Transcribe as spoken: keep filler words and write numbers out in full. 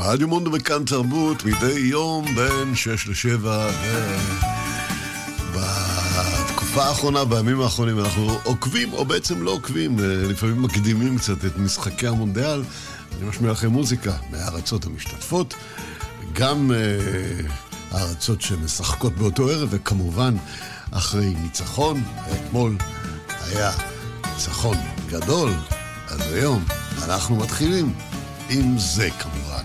רדיו מונדו וכאן תרבות מדי יום בין שש לשבע, ובתקופה האחרונה, בימים האחרונים, אנחנו עוקבים, או בעצם לא עוקבים, לפעמים מקדימים קצת את משחקי המונדיאל. אני משמיע לכם מוזיקה מהארצות המשתתפות, גם הארצות שמשחקות באותו ערב, וכמובן אחרי ניצחון. אתמול היה ניצחון גדול, אז היום אנחנו מתחילים עם זה כמובן.